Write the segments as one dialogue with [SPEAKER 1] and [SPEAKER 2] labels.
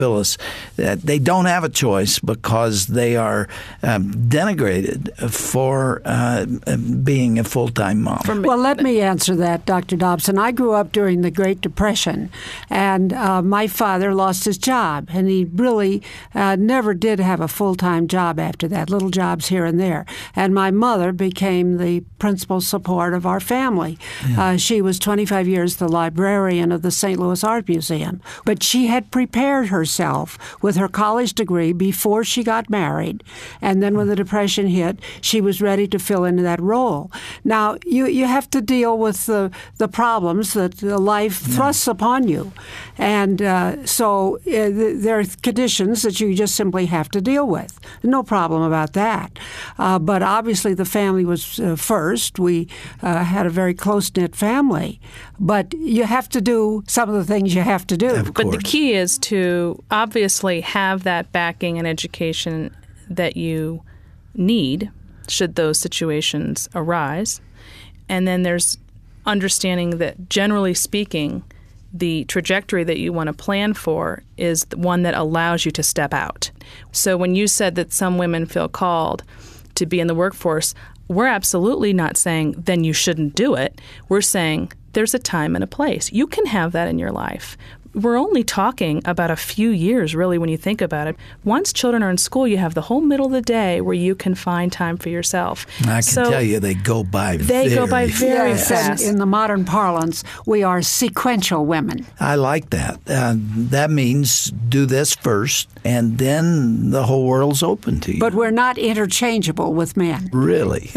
[SPEAKER 1] Phyllis, that they don't have a choice because they are denigrated for being a full-time mom.
[SPEAKER 2] Well, let me answer that, Dr. Dobson. I grew up during the Great Depression, and my father lost his job, and he really never did have a full-time job after that, little jobs here and there. And my mother became the principal support of our family. Yeah. She was 25 years the librarian of the St. Louis Art Museum, but she had prepared herself with her college degree before she got married. And then when the Depression hit, she was ready to fill into that role. Now, you have to deal with the problems that life thrusts upon you. And so there are conditions that you just simply have to deal with. No problem about that. But obviously the family was first. We had a very close-knit family. But you have to do some of the things you have to do.
[SPEAKER 3] But the key is to obviously have that backing and education that you need should those situations arise. And then there's understanding that, generally speaking, the trajectory that you want to plan for is the one that allows you to step out. So when you said that some women feel called to be in the workforce, we're absolutely not saying then you shouldn't do it. We're saying there's a time and a place. You can have that in your life. We're only talking about a few years, really, when you think about it. Once children are in school, you have the whole middle of the day where you can find time for yourself.
[SPEAKER 1] I can tell you they go by very
[SPEAKER 2] fast. In the modern parlance, we are sequential women.
[SPEAKER 1] I like that. That means do this first, and then the whole world's open to you.
[SPEAKER 2] But we're not interchangeable with men.
[SPEAKER 1] Really?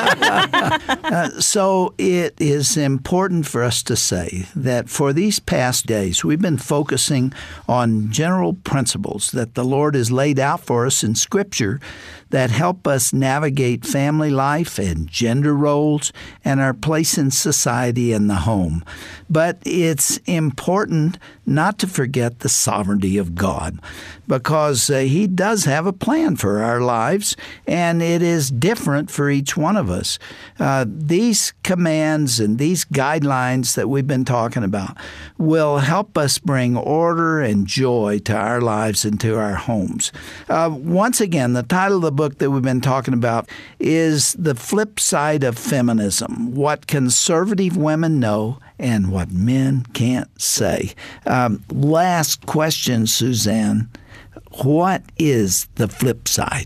[SPEAKER 1] So it is important for us to say that for these past days, we've been focusing on general principles that the Lord has laid out for us in Scripture that help us navigate family life and gender roles and our place in society and the home. But it's important not to forget the sovereignty of God, because He does have a plan for our lives, and it is different for each one of us. These commands and these guidelines that we've been talking about will help us bring order and joy to our lives and to our homes. Once again, the title of the book that we've been talking about is The Flip Side of Feminism: What Conservative Women Know and What Men Can't Say. Last question, Suzanne. What is the flip side?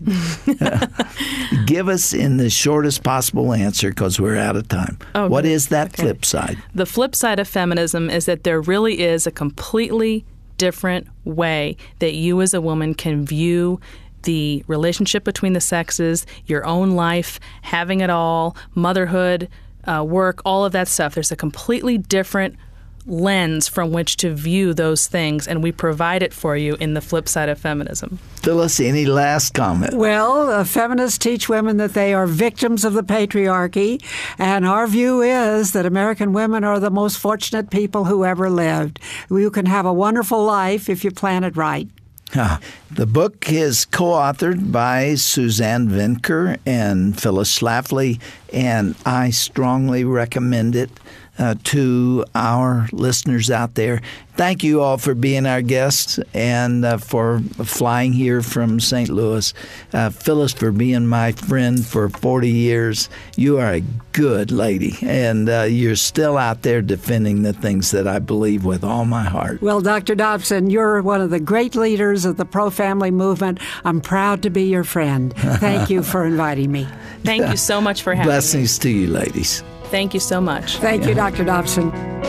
[SPEAKER 1] Give us in the shortest possible answer, because we're out of time. Oh, what is that flip side?
[SPEAKER 3] The flip side of feminism is that there really is a completely different way that you as a woman can view the relationship between the sexes, your own life, having it all, motherhood, work, all of that stuff. There's a completely different lens from which to view those things, and we provide it for you in The Flip Side of Feminism.
[SPEAKER 1] Phyllis, any last comment?
[SPEAKER 2] Well, feminists teach women that they are victims of the patriarchy, and our view is that American women are the most fortunate people who ever lived. You can have a wonderful life if you plan it right.
[SPEAKER 1] The book is co-authored by Suzanne Venker and Phyllis Schlafly, and I strongly recommend it to our listeners out there. Thank you all for being our guests and for flying here from St. Louis. Phyllis, for being my friend for 40 years. You are a good lady, and you're still out there defending the things that I believe with all my heart.
[SPEAKER 2] Well, Dr. Dobson, you're one of the great leaders of the pro-family movement. I'm proud to be your friend. Thank you for inviting me.
[SPEAKER 3] Thank you so much for having me.
[SPEAKER 1] Blessings to you, ladies.
[SPEAKER 3] Thank you so much.
[SPEAKER 2] Thank you, Dr. Dobson.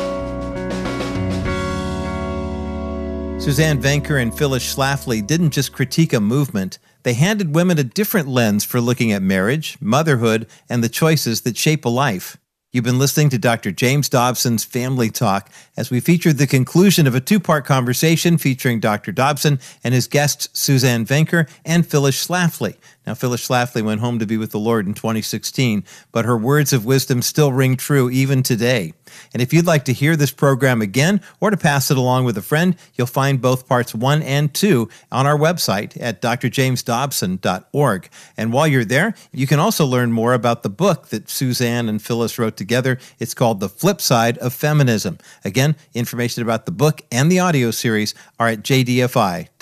[SPEAKER 4] Suzanne Venker and Phyllis Schlafly didn't just critique a movement. They handed women a different lens for looking at marriage, motherhood, and the choices that shape a life. You've been listening to Dr. James Dobson's Family Talk as we featured the conclusion of a two-part conversation featuring Dr. Dobson and his guests Suzanne Venker and Phyllis Schlafly. Now, Phyllis Schlafly went home to be with the Lord in 2016, but her words of wisdom still ring true even today. And if you'd like to hear this program again or to pass it along with a friend, you'll find both parts 1 and 2 on our website at drjamesdobson.org. And while you're there, you can also learn more about the book that Suzanne and Phyllis wrote together. It's called The Flip Side of Feminism. Again, information about the book and the audio series are at jdfi.org.